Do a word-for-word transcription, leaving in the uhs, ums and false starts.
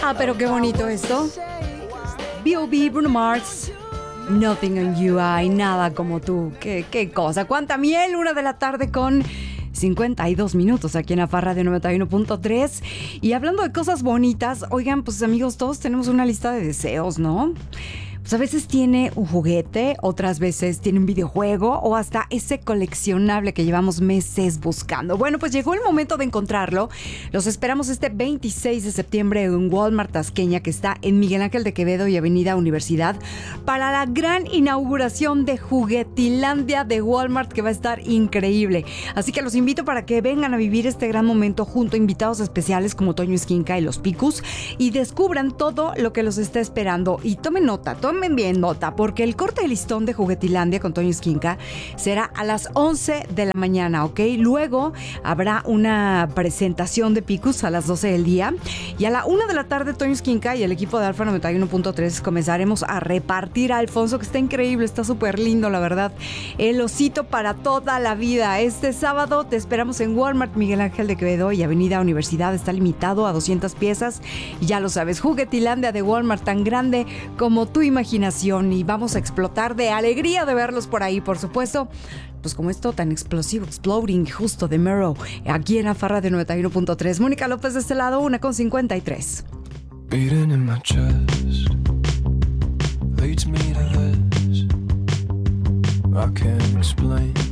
Ah, pero qué bonito esto. B O B, Bruno Mars, Nothing on You, hay nada como tú. Qué, qué cosa, cuánta miel, una de la tarde con cincuenta y dos minutos aquí en la Farra de noventa y uno punto tres. Y hablando de cosas bonitas, oigan, pues amigos, todos tenemos una lista de deseos, ¿no? Pues a veces tiene un juguete, otras veces tiene un videojuego o hasta ese coleccionable que llevamos meses buscando. Bueno, pues llegó el momento de encontrarlo. Los esperamos este veintiséis de septiembre en Walmart Tasqueña, que está en Miguel Ángel de Quevedo y Avenida Universidad, para la gran inauguración de Juguetilandia de Walmart, que va a estar increíble. Así que los invito para que vengan a vivir este gran momento junto a invitados especiales como Toño Esquinca y los Picus y descubran todo lo que los está esperando. Y tomen nota, tomen Tomen bien nota, porque el corte de listón de Juguetilandia con Toño Esquinca será a las once de la mañana, ¿ok? Luego habrá una presentación de Picus a las doce del día y a la una de la tarde Toño Esquinca y el equipo de Alfa noventa y uno punto tres comenzaremos a repartir a Alfonso, que está increíble, está súper lindo, la verdad. El osito para toda la vida. Este sábado te esperamos en Walmart Miguel Ángel de Quevedo y Avenida Universidad. Está limitado a doscientas piezas y ya lo sabes, Juguetilandia de Walmart, tan grande como tu imaginación, y vamos a explotar de alegría de verlos por ahí, por supuesto. Pues como esto tan explosivo, exploding, justo de Mero, aquí en la Farra de noventa y uno punto tres. Mónica López de este lado, una con cincuenta y tres. Beating in my chest leads me to this I can't explain.